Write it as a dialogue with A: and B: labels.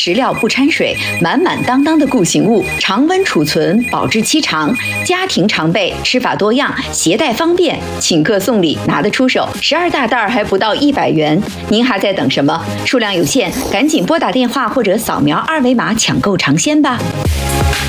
A: 食料不掺水，满满当当的固形物，常温储存，保质期长，家庭常备，吃法多样，携带方便，请客送礼拿得出手，12大袋还不到100元，您还在等什么？数量有限，赶紧拨打电话或者扫描2维码抢购尝鲜吧。